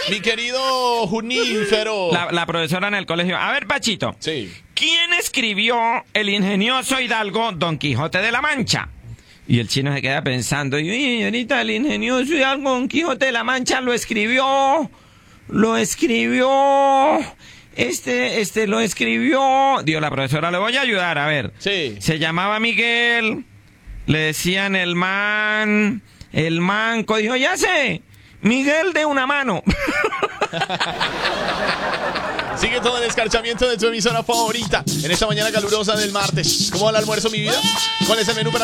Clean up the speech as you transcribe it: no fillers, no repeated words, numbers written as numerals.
Mi querido Junífero. La profesora en el colegio. A ver, Pachito. Sí. ¿Quién escribió el ingenioso hidalgo Don Quijote de la Mancha? Y el chino se queda pensando, y ahorita el ingenioso hidalgo Don Quijote de la Mancha lo escribió, lo escribió, Digo, la profesora, le voy a ayudar, a ver. Sí. Se llamaba Miguel, le decían el manco, dijo, ya sé, Miguel de una mano. Sigue todo el escarchamiento de tu emisora favorita en esta mañana calurosa del martes. ¿Cómo va el almuerzo, mi vida? ¿Cuál es el menú para